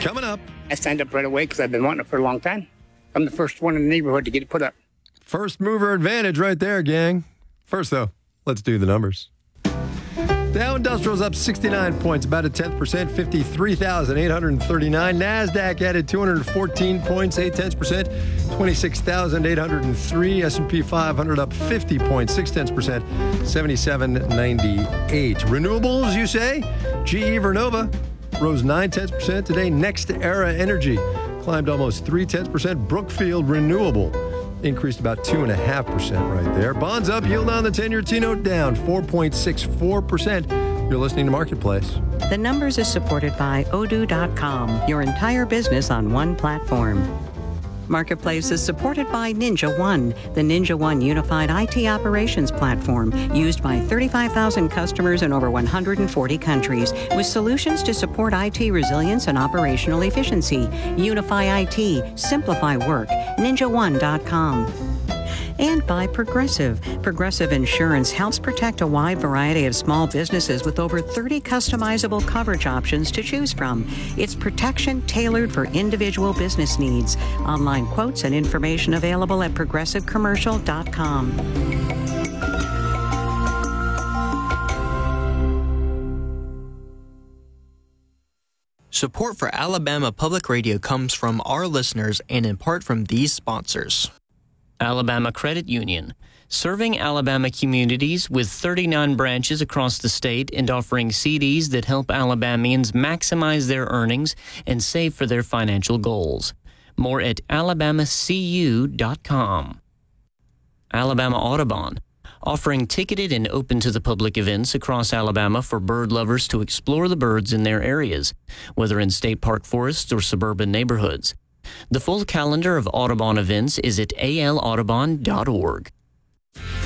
Coming up. I signed up right away because I've been wanting it for a long time. I'm the first one in the neighborhood to get it put up. First mover advantage right there, gang. First, though, let's do the numbers. Dow Industrial's up 69 points, about a 10%, 53,839. NASDAQ added 214 points, 0.8%, 26,803. S&P 500 up 50 points, 0.6%, 7798. Renewables, you say? GE Vernova rose 0.9% today. NextEra Energy climbed almost 0.3%. Brookfield Renewable increased about 2.5% right there. Bonds up, yield on the 10-year T-note down 4.64%. You're listening to Marketplace. The Numbers is supported by Odoo.com, your entire business on one platform. Marketplace is supported by Ninja One, the Ninja One unified IT operations platform used by 35,000 customers in over 140 countries with solutions to support IT resilience and operational efficiency. Unify IT, simplify work, ninjaone.com. And by Progressive. Progressive Insurance helps protect a wide variety of small businesses with over 30 customizable coverage options to choose from. It's protection tailored for individual business needs. Online quotes and information available at progressivecommercial.com. Support for Alabama Public Radio comes from our listeners and in part from these sponsors. Alabama Credit Union, serving Alabama communities with 39 branches across the state and offering CDs that help Alabamians maximize their earnings and save for their financial goals. More at alabamacu.com. Alabama Audubon, offering ticketed and open to the public events across Alabama for bird lovers to explore the birds in their areas, whether in state park forests or suburban neighborhoods. The full calendar of Audubon events is at alaudubon.org.